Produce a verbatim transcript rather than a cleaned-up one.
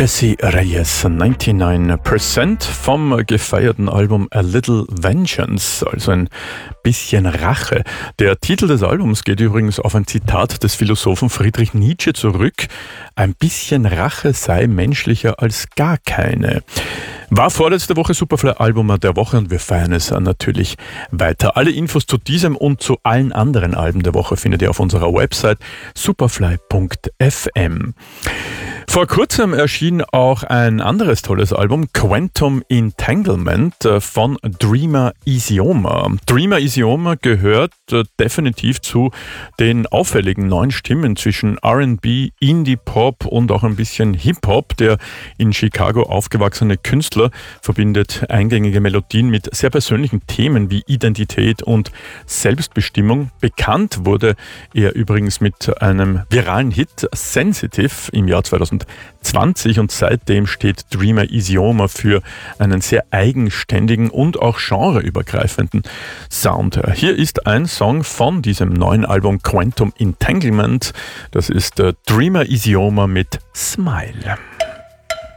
Jessie Reyes, neunundneunzig Prozent vom gefeierten Album A Little Vengeance, also ein bisschen Rache. Der Titel des Albums geht übrigens auf ein Zitat des Philosophen Friedrich Nietzsche zurück. Ein bisschen Rache sei menschlicher als gar keine. War vorletzte Woche Superfly-Album der Woche und wir feiern es natürlich weiter. Alle Infos zu diesem und zu allen anderen Alben der Woche findet ihr auf unserer Website superfly punkt f m. Vor kurzem erschien auch ein anderes tolles Album, Quantum Entanglement von Dreamer Isioma. Dreamer Isioma gehört definitiv zu den auffälligen neuen Stimmen zwischen R and B, Indie-Pop und auch ein bisschen Hip-Hop. Der in Chicago aufgewachsene Künstler verbindet eingängige Melodien mit sehr persönlichen Themen wie Identität und Selbstbestimmung. Bekannt wurde er übrigens mit einem viralen Hit Sensitive im Jahr zweitausendzwanzig und seitdem steht Dreamer Isioma für einen sehr eigenständigen und auch genreübergreifenden Sound. Hier ist ein Song von diesem neuen Album Quantum Entanglement. Das ist Dreamer Isioma mit Smile.